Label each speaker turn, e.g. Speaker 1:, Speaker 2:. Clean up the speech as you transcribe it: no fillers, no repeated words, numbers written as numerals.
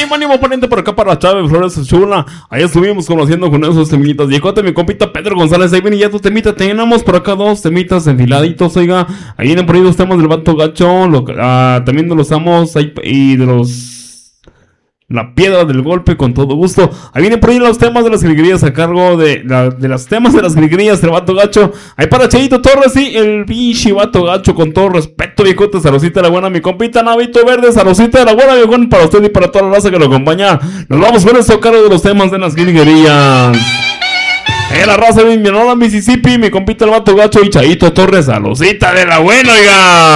Speaker 1: ánimo, pariente, por acá para Chávez Flores Chula. Ahí estuvimos conociendo con esos temitas. Viejote, mi compita Pedro González. Ahí viene ya tu temita. Tenemos por acá dos temitas enfiladitos, oiga. Ahí vienen por ahí los temas del Vato Gacho. También de los amos ahí, y de los... La piedra del golpe, con todo gusto. Ahí vienen por ahí los temas de las grillerías a cargo de las temas de las grillerías del Vato Gacho. Ahí para Cheito Torres, sí, el pinche Vato Gacho, con todo respeto, viejote. Saludcita de la buena, mi compita Navito Verde. Saludcita de la buena, viejón, para usted y para toda la raza que lo acompaña. Nos vamos con esto a cargo de los temas de las grillerías. La raza de Indianola, Mississippi, mi compita el Vato Gacho y Cheito Torres. Saludcita de la buena, oiga.